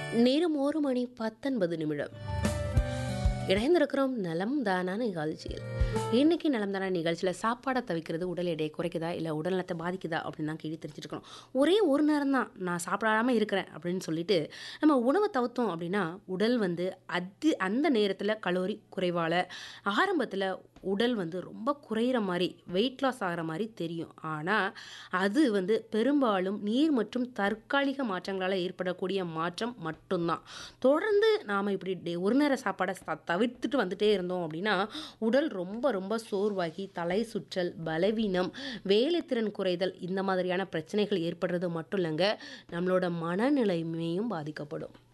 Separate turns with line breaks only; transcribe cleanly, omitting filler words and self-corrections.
நேரம் 1 மணி 19 நிமிடம். இணைந்திருக்கிறோம் நலம் தானா நிகழ்ச்சியில். இன்னைக்கு நலம் தானா நிகழ்ச்சியில் சாப்பாடை தவிர்க்கிறது உடல் எடையை குறைக்குதா இல்லை உடல் நலத்தை பாதிக்குதா அப்படின்னு தான் கேள்வி தெரிஞ்சுருக்கணும். ஒரே ஒரு நேரம் தான் நான் சாப்பிடாம இருக்கிறேன் அப்படின்னு சொல்லிட்டு நம்ம உணவை தவிர்த்தோம் அப்படின்னா உடல் வந்து அந்த நேரத்தில் கலோரி குறைவால் ஆரம்பத்தில் உடல் வந்து ரொம்ப குறையிற மாதிரி வெயிட் லாஸ் ஆகிற மாதிரி தெரியும். ஆனால் அது வந்து பெரும்பாலும் நீர் மற்றும் தற்காலிக மாற்றங்களால் ஏற்படக்கூடிய மாற்றம் மட்டும்தான். தொடர்ந்து நாம் இப்படி ஒரு நேர சாப்பாடை தவிர்த்துட்டு வந்துட்டே இருந்தோம் அப்படின்னா உடல் ரொம்ப ரொம்ப சோர்வாகி தலை சுற்றல், பலவீனம், வேலைத்திறன் குறைதல் இந்த மாதிரியான பிரச்சனைகள் ஏற்படுறது மட்டும் இல்லைங்க, நம்மளோட மனநிலைமையும் பாதிக்கப்படும்.